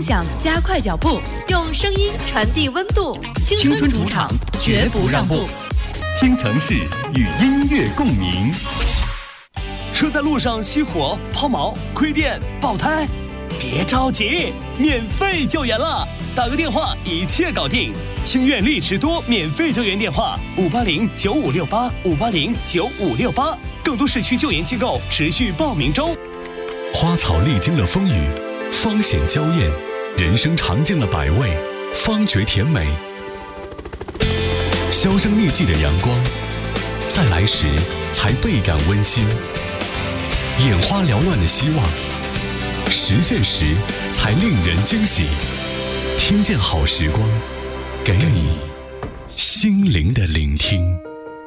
享加快脚步，用声音传递温度。青春主场，绝不让步。 京城市与音乐共鸣。 车在路上熄火、抛锚、亏电、爆胎，别着急，免费救援了！打个电话，一切搞定。清苑丽驰多免费救援电话：580-9568，580-9568。更多市区救援机构持续报名中。 花草历经了风雨，方显娇艳；人生尝尽了百味，方觉甜美。销声匿迹的阳光，在来时才倍感温馨；眼花缭乱的希望，实现时才令人惊喜。听见好时光，给你心灵的聆听。